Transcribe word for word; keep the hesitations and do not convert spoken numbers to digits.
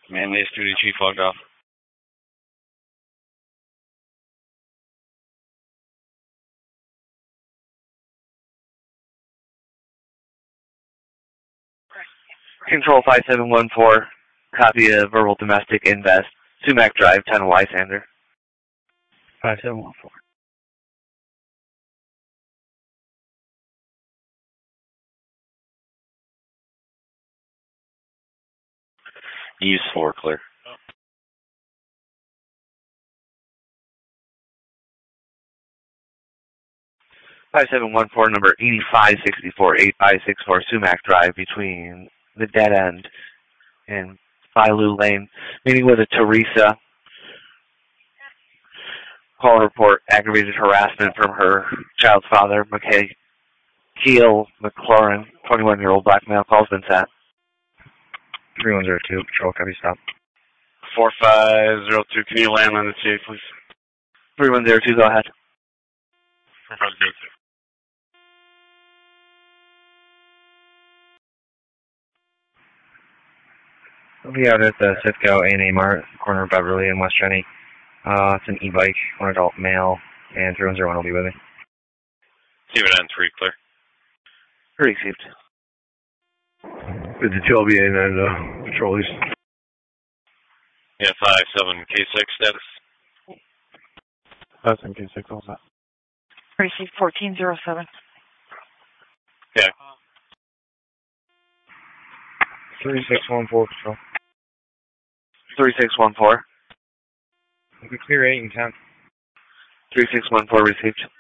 Manly Studio Chief logged off. Control five seven one four, copy of verbal domestic invest, Sumac Drive, Tunnel Lysander. five seven one four. Use four, clear. five seven one four, number eighty-five sixty-four, eighty-five sixty-four, Sumac Drive, between the dead end and Bailu Lane, meeting with a Teresa. Call report aggravated harassment from her child's father, McKay Keel McLaurin, twenty-one-year-old black male. Call's been set. three one zero two, patrol, copy, stop. four five zero two, can you land on the T, please? three one zero two, go ahead. four five zero two. We'll be out at the Citgo A and A Mart, corner of Beverly and West Jenny. Uh, it's an e-bike, one adult male, and three one zero one will be with me. See what ends, three, clear. Received. With the two L B A and uh, patrollies. Yeah, five seven K six status. five seven K six, all set. Received fourteen zero seven. Yeah. three six one four, patrol. three six one four. We clear eight and ten. three six one four received.